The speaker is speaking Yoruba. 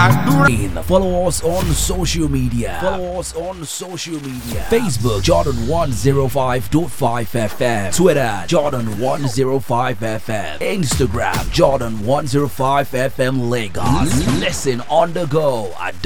Follow us on social media. Facebook Jordan 105.5 FM. Twitter Jordan 105 FM. Instagram Jordan 105 FM Lagos. Listen on the go at